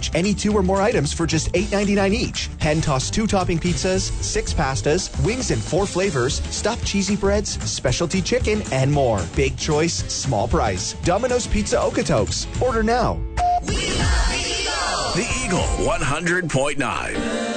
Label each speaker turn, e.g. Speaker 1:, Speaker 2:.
Speaker 1: package. Any 2 or more items for just $8.99 each. Hand-tossed 2 topping pizzas, 6 pastas, wings in 4 flavors, stuffed cheesy breads, specialty chicken, and more. Big choice, small price. Domino's Pizza Okotoks. Order now.
Speaker 2: We love the Eagle. The Eagle 100.9.